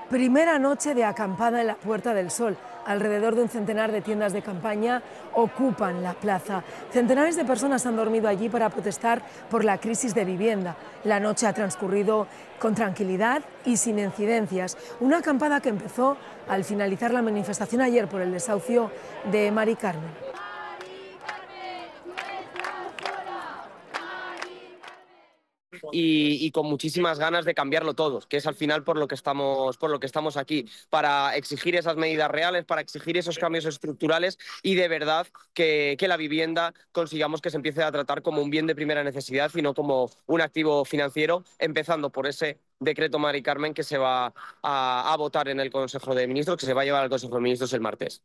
Primera noche de acampada en la Puerta del Sol. Alrededor de un centenar de tiendas de campaña ocupan la plaza. Centenares de personas han dormido allí para protestar por la crisis de vivienda. La noche ha transcurrido con tranquilidad y sin incidencias. Una acampada que empezó al finalizar la manifestación ayer por el desahucio de Mari Carmen. Y con muchísimas ganas de cambiarlo todo, que es al final por lo que estamos aquí, para exigir esas medidas reales, para exigir esos cambios estructurales y de verdad que la vivienda consigamos que se empiece a tratar como un bien de primera necesidad y no como un activo financiero, empezando por ese decreto Mari Carmen que se va a votar en el Consejo de Ministros, que se va a llevar al Consejo de Ministros el martes.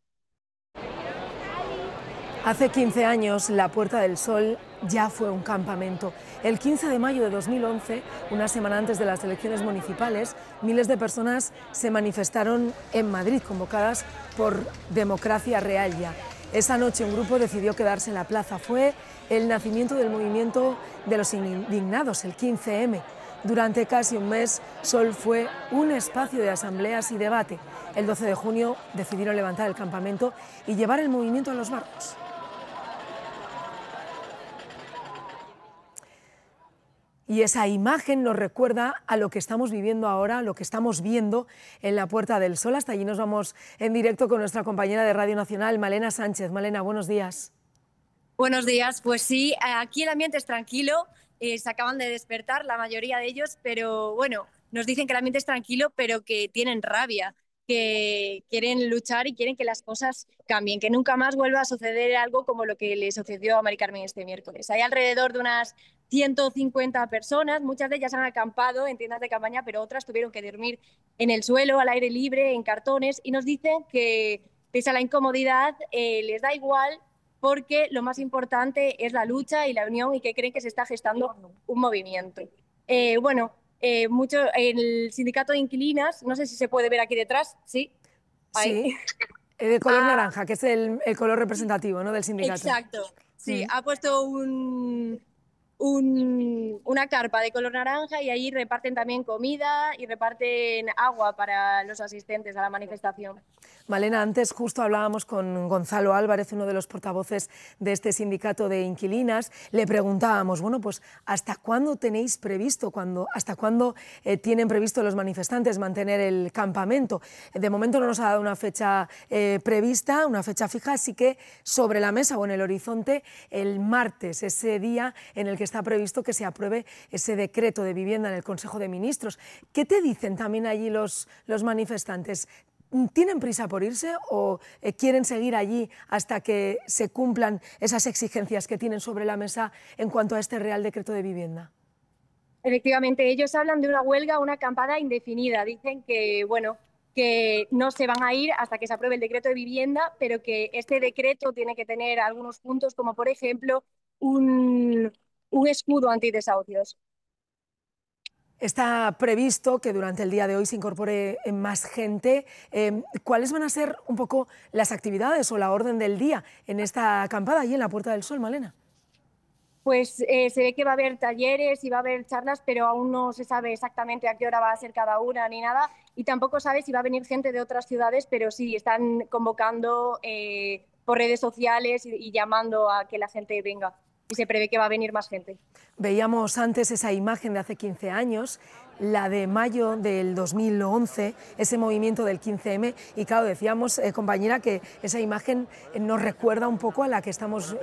Hace 15 años, la Puerta del Sol ya fue un campamento. El 15 de mayo de 2011, una semana antes de las elecciones municipales, miles de personas se manifestaron en Madrid, convocadas por Democracia Real Ya. Esa noche un grupo decidió quedarse en la plaza. Fue el nacimiento del movimiento de los indignados, el 15M. Durante casi un mes, Sol fue un espacio de asambleas y debate. El 12 de junio decidieron levantar el campamento y llevar el movimiento a los barrios. Y esa imagen nos recuerda a lo que estamos viviendo ahora, lo que estamos viendo en la Puerta del Sol. Hasta allí nos vamos en directo con nuestra compañera de Radio Nacional, Malena Sánchez. Malena, buenos días. Buenos días, pues sí, aquí el ambiente es tranquilo, se acaban de despertar la mayoría de ellos, pero bueno, nos dicen que el ambiente es tranquilo, pero que tienen rabia, que quieren luchar y quieren que las cosas cambien, que nunca más vuelva a suceder algo como lo que le sucedió a Mari Carmen este miércoles. Hay alrededor de unas 150 personas, muchas de ellas han acampado en tiendas de campaña, pero otras tuvieron que dormir en el suelo, al aire libre, en cartones, y nos dicen que pese a la incomodidad les da igual, porque lo más importante es la lucha y la unión y que creen que se está gestando un movimiento. El sindicato de inquilinas, no sé si se puede ver aquí detrás, ¿sí? Ahí. Sí, de color naranja, que es el color representativo, ¿no?, del sindicato. Exacto, sí, ha puesto una carpa de color naranja y ahí reparten también comida y reparten agua para los asistentes a la manifestación. Malena, antes justo hablábamos con Gonzalo Álvarez, uno de los portavoces de este sindicato de inquilinas. Le preguntábamos, bueno, pues ¿hasta cuándo tenéis previsto, hasta cuándo tienen previsto los manifestantes mantener el campamento? De momento no nos ha dado una fecha prevista, una fecha fija, así que sobre la mesa o en el horizonte el martes, ese día en el que está previsto que se apruebe ese decreto de vivienda en el Consejo de Ministros. ¿Qué te dicen también allí los manifestantes? ¿Tienen prisa por irse o quieren seguir allí hasta que se cumplan esas exigencias que tienen sobre la mesa en cuanto a este Real Decreto de Vivienda? Efectivamente, ellos hablan de una huelga, una acampada indefinida. Dicen que, bueno, que no se van a ir hasta que se apruebe el decreto de vivienda, pero que este decreto tiene que tener algunos puntos, como por ejemplo un escudo antidesahucios. Está previsto que durante el día de hoy se incorpore más gente. ¿Cuáles van a ser un poco las actividades o la orden del día en esta acampada allí en la Puerta del Sol, Malena? Pues se ve que va a haber talleres y va a haber charlas, pero aún no se sabe exactamente a qué hora va a ser cada una ni nada. Y tampoco sabe si va a venir gente de otras ciudades, pero sí están convocando por redes sociales y llamando a que la gente venga. Y se prevé que va a venir más gente. Veíamos antes esa imagen de hace 15 años, la de mayo del 2011, ese movimiento del 15M, y claro, decíamos, compañera, que esa imagen nos recuerda un poco a la que estamos